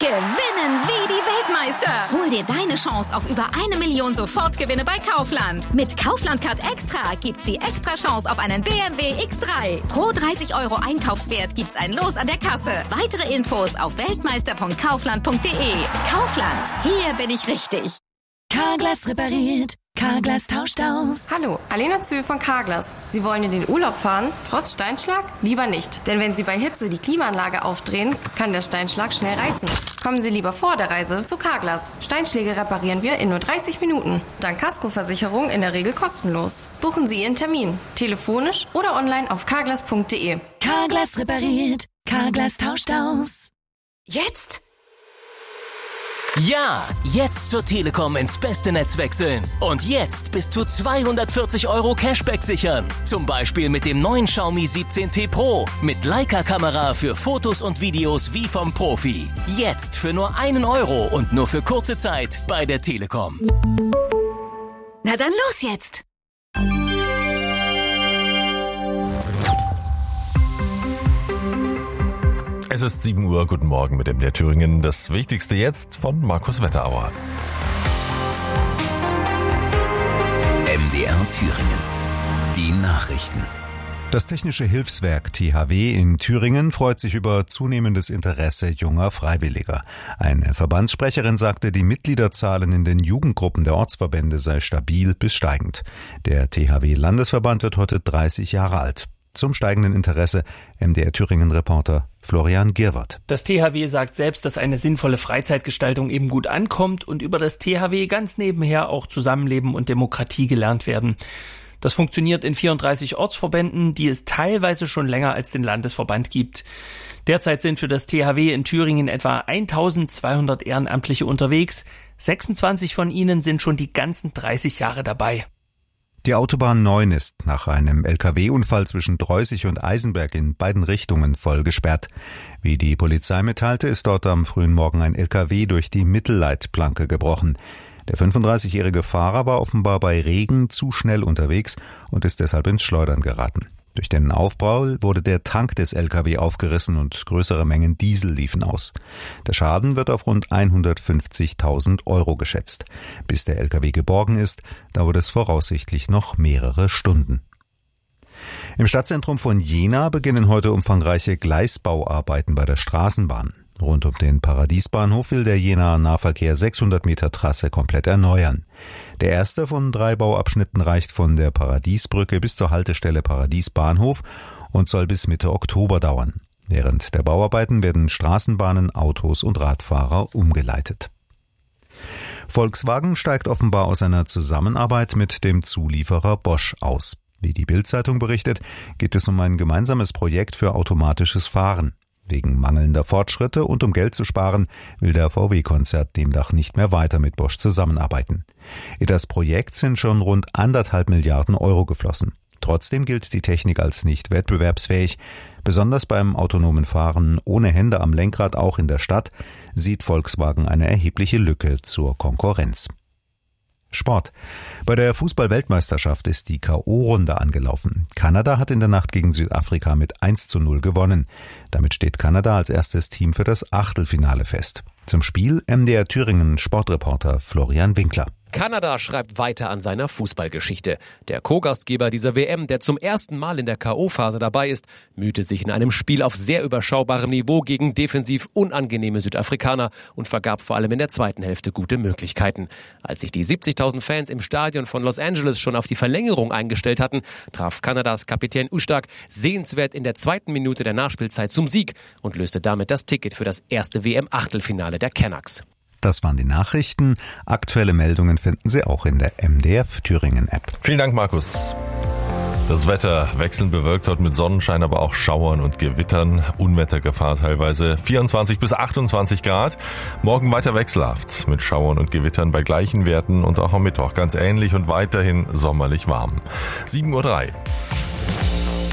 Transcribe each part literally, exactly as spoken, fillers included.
Gewinnen wie die Weltmeister. Hol dir deine Chance auf über eine Million Sofortgewinne bei Kaufland. Mit Kaufland-Card Extra gibt's die extra Chance auf einen B M W X drei. Pro dreißig Euro Einkaufswert gibt's ein Los an der Kasse. Weitere Infos auf weltmeister punkt kaufland punkt de. Kaufland, hier bin ich richtig. Carglass repariert, Carglass tauscht aus. Hallo, Alena Zühl von Carglass. Sie wollen in den Urlaub fahren, trotz Steinschlag? Lieber nicht. Denn wenn Sie bei Hitze die Klimaanlage aufdrehen, kann der Steinschlag schnell reißen. Kommen Sie lieber vor der Reise zu Carglass. Steinschläge reparieren wir in nur dreißig Minuten. Dank Kaskoversicherung in der Regel kostenlos. Buchen Sie Ihren Termin, telefonisch oder online auf carglass punkt de. Carglass repariert, Carglass tauscht aus. Jetzt? Ja, jetzt zur Telekom ins beste Netz wechseln. Und jetzt bis zu zweihundertvierzig Euro Cashback sichern. Zum Beispiel mit dem neuen Xiaomi siebzehn T Pro. Mit Leica-Kamera für Fotos und Videos wie vom Profi. Jetzt für nur einen Euro und nur für kurze Zeit bei der Telekom. Na dann los jetzt! Es ist sieben Uhr, guten Morgen mit M D R Thüringen. Das Wichtigste jetzt von Markus Wetterauer. M D R Thüringen. Die Nachrichten. Das Technische Hilfswerk T H W in Thüringen freut sich über zunehmendes Interesse junger Freiwilliger. Eine Verbandssprecherin sagte, die Mitgliederzahlen in den Jugendgruppen der Ortsverbände sei stabil bis steigend. Der T H W-Landesverband wird heute dreißig Jahre alt. Zum steigenden Interesse M D R Thüringen-Reporter Florian Girwert. Das T H W sagt selbst, dass eine sinnvolle Freizeitgestaltung eben gut ankommt und über das T H W ganz nebenher auch Zusammenleben und Demokratie gelernt werden. Das funktioniert in vierunddreißig Ortsverbänden, die es teilweise schon länger als den Landesverband gibt. Derzeit sind für das T H W in Thüringen etwa eintausendzweihundert Ehrenamtliche unterwegs. sechsundzwanzig von ihnen sind schon die ganzen dreißig Jahre dabei. Die Autobahn neun ist nach einem L K W-Unfall zwischen Dreußig und Eisenberg in beiden Richtungen voll gesperrt. Wie die Polizei mitteilte, ist dort am frühen Morgen ein L K W durch die Mittelleitplanke gebrochen. Der fünfunddreißigjährige Fahrer war offenbar bei Regen zu schnell unterwegs und ist deshalb ins Schleudern geraten. Durch den Aufprall wurde der Tank des L K W aufgerissen und größere Mengen Diesel liefen aus. Der Schaden wird auf rund hundertfünfzigtausend Euro geschätzt. Bis der L K W geborgen ist, dauert es voraussichtlich noch mehrere Stunden. Im Stadtzentrum von Jena beginnen heute umfangreiche Gleisbauarbeiten bei der Straßenbahn. Rund um den Paradiesbahnhof will der Jenaer Nahverkehr sechshundert Meter Trasse komplett erneuern. Der erste von drei Bauabschnitten reicht von der Paradiesbrücke bis zur Haltestelle Paradiesbahnhof und soll bis Mitte Oktober dauern. Während der Bauarbeiten werden Straßenbahnen, Autos und Radfahrer umgeleitet. Volkswagen steigt offenbar aus einer Zusammenarbeit mit dem Zulieferer Bosch aus. Wie die Bild-Zeitung berichtet, geht es um ein gemeinsames Projekt für automatisches Fahren. Wegen mangelnder Fortschritte und um Geld zu sparen, will der V W-Konzern demnach nicht mehr weiter mit Bosch zusammenarbeiten. In das Projekt sind schon rund anderthalb Milliarden Euro geflossen. Trotzdem gilt die Technik als nicht wettbewerbsfähig. Besonders beim autonomen Fahren ohne Hände am Lenkrad auch in der Stadt sieht Volkswagen eine erhebliche Lücke zur Konkurrenz. Sport. Bei der Fußball-Weltmeisterschaft ist die K O-Runde angelaufen. Kanada hat in der Nacht gegen Südafrika mit eins zu null gewonnen. Damit steht Kanada als erstes Team für das Achtelfinale fest. Zum Spiel M D R Thüringen Sportreporter Florian Winkler. Kanada schreibt weiter an seiner Fußballgeschichte. Der Co-Gastgeber dieser W M, der zum ersten Mal in der K O-Phase dabei ist, mühte sich in einem Spiel auf sehr überschaubarem Niveau gegen defensiv unangenehme Südafrikaner und vergab vor allem in der zweiten Hälfte gute Möglichkeiten. Als sich die siebzigtausend Fans im Stadion von Los Angeles schon auf die Verlängerung eingestellt hatten, traf Kanadas Kapitän Ustak sehenswert in der zweiten Minute der Nachspielzeit zum Sieg und löste damit das Ticket für das erste W M-Achtelfinale der Canucks. Das waren die Nachrichten. Aktuelle Meldungen finden Sie auch in der M D R Thüringen-App. Vielen Dank, Markus. Das Wetter wechselnd bewölkt heute mit Sonnenschein, aber auch Schauern und Gewittern. Unwettergefahr teilweise vierundzwanzig bis achtundzwanzig Grad. Morgen weiter wechselhaft mit Schauern und Gewittern bei gleichen Werten und auch am Mittwoch ganz ähnlich und weiterhin sommerlich warm. sieben Uhr drei.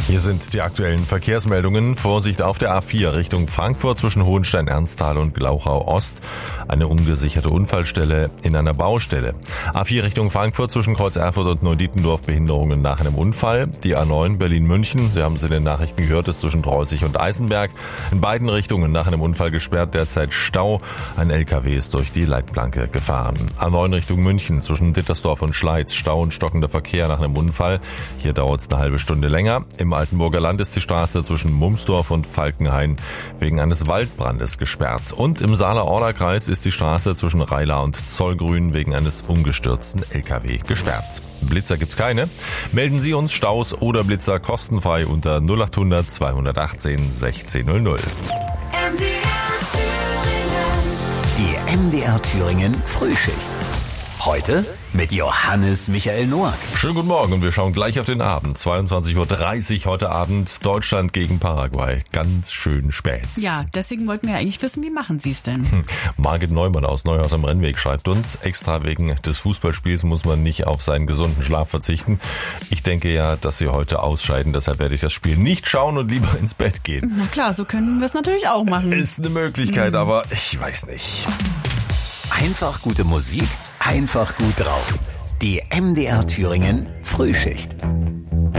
Hier sind die aktuellen Verkehrsmeldungen. Vorsicht auf der A vier Richtung Frankfurt zwischen Hohenstein-Ernsthal und Glauchau-Ost. Eine ungesicherte Unfallstelle in einer Baustelle. A vier Richtung Frankfurt zwischen Kreuz Erfurt und Neudietendorf Behinderungen nach einem Unfall. Die A neun Berlin-München, Sie haben es in den Nachrichten gehört, ist zwischen Dreuzig und Eisenberg. In beiden Richtungen nach einem Unfall gesperrt, derzeit Stau. Ein L K W ist durch die Leitplanke gefahren. A neun Richtung München zwischen Dittersdorf und Schleiz. Stau und stockender Verkehr nach einem Unfall. Hier dauert es eine halbe Stunde länger. Im Altenburger Land ist die Straße zwischen Mumsdorf und Falkenhain wegen eines Waldbrandes gesperrt. Und im Saale-Orla-Kreis ist die Straße zwischen Reilau und Zollgrün wegen eines umgestürzten L K W gesperrt. Blitzer gibt's keine. Melden Sie uns Staus oder Blitzer kostenfrei unter null acht hundert zweihundertachtzehn sechzehn null null. Die M D R Thüringen Frühschicht. Heute mit Johannes Michael Noack. Schönen guten Morgen und wir schauen gleich auf den Abend. zweiundzwanzig Uhr dreißig heute Abend, Deutschland gegen Paraguay. Ganz schön spät. Ja, deswegen wollten wir eigentlich wissen, wie machen Sie es denn? Hm. Margit Neumann aus Neuhaus am Rennweg schreibt uns, extra wegen des Fußballspiels muss man nicht auf seinen gesunden Schlaf verzichten. Ich denke ja, dass Sie heute ausscheiden, deshalb werde ich das Spiel nicht schauen und lieber ins Bett gehen. Na klar, so können wir es natürlich auch machen. Ist eine Möglichkeit, mhm. aber ich weiß nicht. Einfach gute Musik, einfach gut drauf. Die M D R Thüringen Frühschicht.